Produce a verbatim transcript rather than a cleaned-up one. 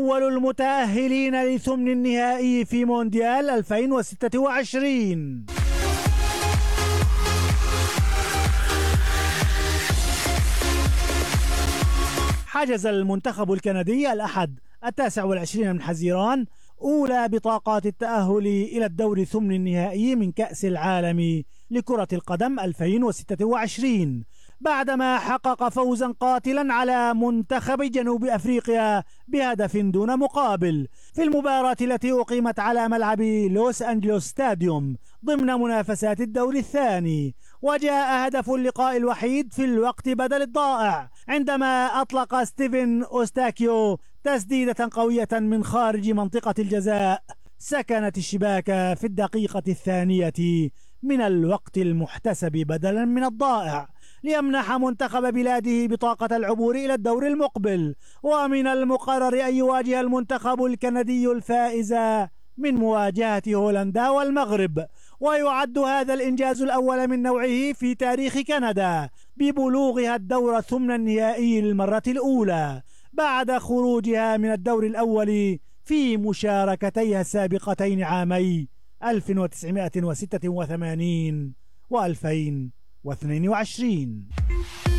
أول المتأهلين لثمن النهائي في مونديال ألفين وستة وعشرين. حجز المنتخب الكندي الأحد التاسع والعشرين من حزيران أولى بطاقات التأهل إلى الدور ثمن النهائي من كأس العالم لكرة القدم ألفين وستة وعشرين، بعدما حقق فوزا قاتلا على منتخب جنوب أفريقيا بهدف دون مقابل في المباراة التي أقيمت على ملعب لوس أنجلوس ستاديوم ضمن منافسات الدور الثاني. وجاء هدف اللقاء الوحيد في الوقت بدل الضائع عندما أطلق ستيفن أوستاكيو تسديدة قوية من خارج منطقة الجزاء سكنت الشباك في الدقيقة الثانية من الوقت المحتسب بدلا من الضائع ليمنح منتخب بلاده بطاقة العبور إلى الدور المقبل. ومن المقرر أن يواجه المنتخب الكندي الفائز من مواجهة هولندا والمغرب، ويعد هذا الإنجاز الأول من نوعه في تاريخ كندا ببلوغها الدور ثمن النهائي للمرة الأولى بعد خروجها من الدور الأول في مشاركتيها السابقتين عامي ألف وتسعمائة وستة وثمانين وألفين واثنين وعشرين.